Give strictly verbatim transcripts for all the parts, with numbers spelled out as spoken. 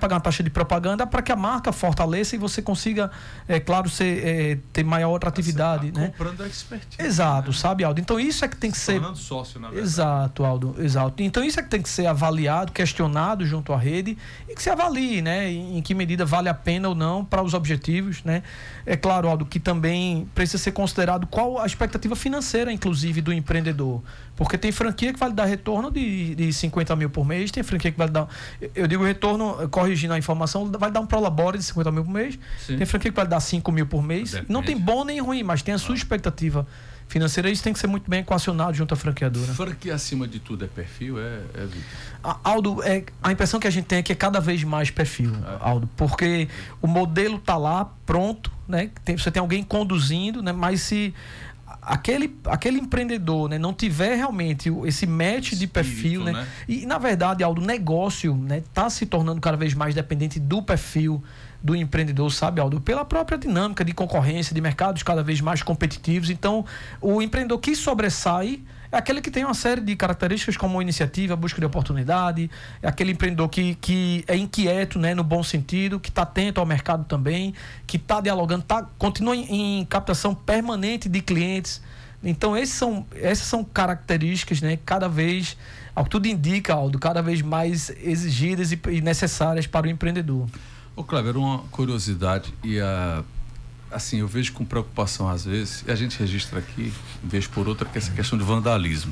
pagar uma taxa de propaganda para que a marca fortaleça e você consiga, é claro, ser, é, ter maior atratividade, você tá né? comprando a expertise. Exato, né? sabe, Aldo? Então isso é que tem que Se ser... tornando sócio, na verdade. Exato, Aldo, exato. Então isso é que tem que ser avaliado, questionado junto à rede e que se avalie, né? Em, em que medida vale a pena ou não para os objetivos, né? É claro, Aldo, que também precisa ser considerado qual a expectativa financeira, inclusive, do empreendedor. Porque tem franquia que vai dar retorno de, de cinquenta mil por mês, tem franquia que vai dar... Eu digo retorno, corrigindo a informação, vai dar um prolabore de cinquenta mil por mês, Sim. tem franquia que vai dar cinco mil por mês. Depende. Não tem bom nem ruim, mas tem a sua ah. expectativa financeira, isso tem que ser muito bem equacionado junto à franqueadora. Franquia acima de tudo é perfil, é, é a, Aldo, é, a impressão que a gente tem é que é cada vez mais perfil, é. Aldo, porque o modelo está lá, pronto, né? Tem, você tem alguém conduzindo, né? Mas se aquele, aquele empreendedor, né, não tiver realmente esse match Espírito, de perfil, né? né? E, na verdade, Aldo, o negócio, né, está se tornando cada vez mais dependente do perfil do empreendedor, sabe, Aldo? Pela própria dinâmica de concorrência, de mercados cada vez mais competitivos. Então, o empreendedor que sobressai é aquele que tem uma série de características como iniciativa, busca de oportunidade, é aquele empreendedor que, que é inquieto, né, no bom sentido, que está atento ao mercado também, que está dialogando, tá, continua em, em captação permanente de clientes. Então, esses são, essas são características, né, cada vez, ao que tudo indica, Aldo, cada vez mais exigidas e, e necessárias para o empreendedor. Ô Kleber, uma curiosidade e a, assim, eu vejo com preocupação às vezes, e a gente registra aqui, vez por outra, que essa questão de vandalismo.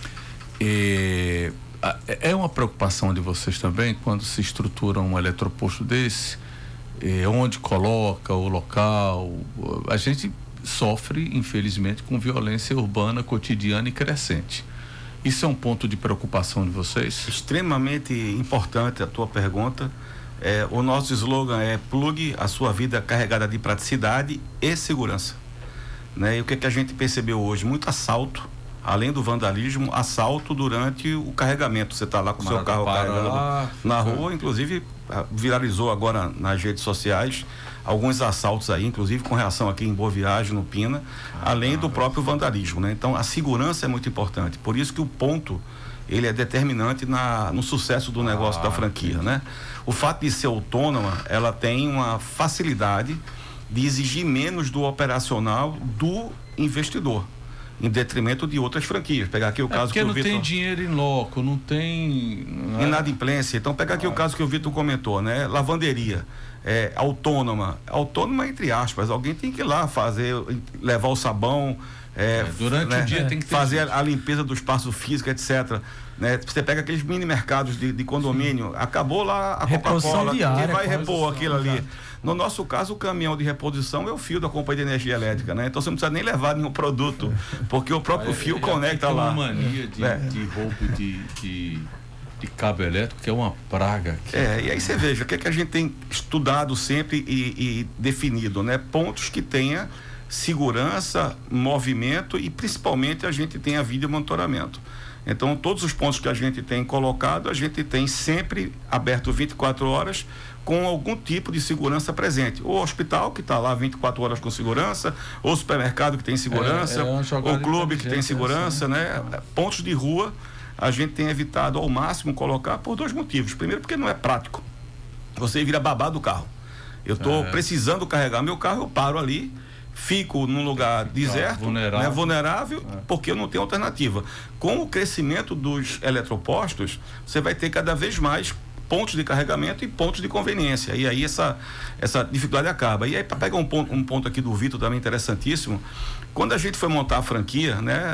E, a, é uma preocupação de vocês também quando se estrutura um eletroposto desse, e, onde coloca o local, a gente sofre, infelizmente, com violência urbana cotidiana e crescente. Isso é um ponto de preocupação de vocês? Extremamente importante a tua pergunta. É, o nosso slogan é plug a sua vida carregada de praticidade e segurança, né? E o que, que a gente percebeu hoje? Muito assalto, além do vandalismo, assalto durante o carregamento. Você está lá com o seu carro carregando lá, na rua, inclusive viralizou agora nas redes sociais alguns assaltos aí, inclusive com reação aqui em Boa Viagem, no Pina, ah, além do próprio vandalismo, né? Então a segurança é muito importante, por isso que o ponto ele é determinante na, no sucesso do negócio ah, da franquia, entendi. né? O fato de ser autônoma, ela tem uma facilidade de exigir menos do operacional do investidor, em detrimento de outras franquias. Pegar aqui o é caso que o não Vitor... tem dinheiro em loco, não tem... Não é... inadimplência. Então, pegar aqui ah. o caso que o Vitor comentou, né? Lavanderia, é, autônoma. Autônoma, entre aspas, alguém tem que ir lá fazer, levar o sabão... É, é, durante né, o dia tem que ter fazer a, a limpeza do espaço físico, etc. Né? Você pega aqueles mini mercados de, de condomínio, Sim. acabou lá a Coca-Cola, quem vai repor aquilo ali? Exato. No nosso caso, o caminhão de reposição é o fio da companhia de energia elétrica, né? Então você não precisa nem levar nenhum produto, porque o próprio fio é, conecta tem lá. Uma mania de, é. de roubo de, de, de cabo elétrico, que é uma praga. Que... É, e aí você veja, o que é que a gente tem estudado sempre e, e definido, né? Pontos que tenha segurança, movimento e principalmente a gente tem a vídeo monitoramento. Então todos os pontos que a gente tem colocado, a gente tem sempre aberto vinte e quatro horas com algum tipo de segurança presente. O hospital que está lá vinte e quatro horas com segurança, o supermercado que tem segurança, é, é o clube que tem segurança, assim, né? Ah. Pontos de rua a gente tem evitado ao máximo colocar por dois motivos. Primeiro, porque não é prático. Você vira babá do carro. Eu estou é. precisando carregar meu carro, eu paro ali, fico num lugar deserto, vulnerável, né, vulnerável é. porque eu não tenho alternativa. Com o crescimento dos eletropostos, você vai ter cada vez mais pontos de carregamento e pontos de conveniência. E aí essa, essa dificuldade acaba. E aí, para pegar um ponto, um ponto aqui do Vitor também interessantíssimo, quando a gente foi montar a franquia, né,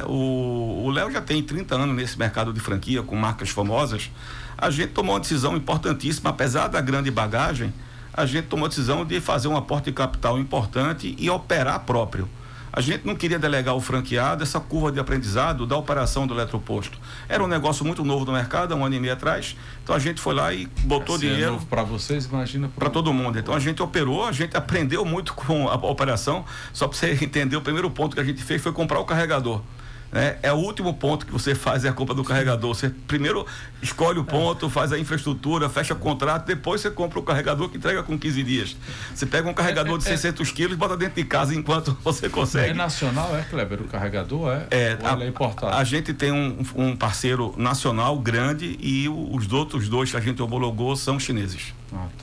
o Léo já tem trinta anos nesse mercado de franquia, com marcas famosas, a gente tomou uma decisão importantíssima, apesar da grande bagagem, a gente tomou a decisão de fazer um aporte de capital importante e operar próprio. A gente não queria delegar ao franqueado essa curva de aprendizado da operação do eletroposto. Era um negócio muito novo no mercado, há um ano e meio atrás, então a gente foi lá e botou assim, dinheiro... É novo para vocês, imagina... Para todo mundo. Então a gente operou, a gente aprendeu muito com a operação, só para você entender, o primeiro ponto que a gente fez foi comprar o carregador. É, é o último ponto que você faz, é a compra do carregador. Você primeiro escolhe o ponto, faz a infraestrutura, fecha o contrato, depois você compra o carregador que entrega com quinze dias. Você pega um carregador de seiscentos quilos e bota dentro de casa enquanto você consegue. É nacional, é, Kleber? O carregador é? É, a, é importado? A gente tem um, um parceiro nacional grande e os outros dois que a gente homologou são chineses. Ah, tá.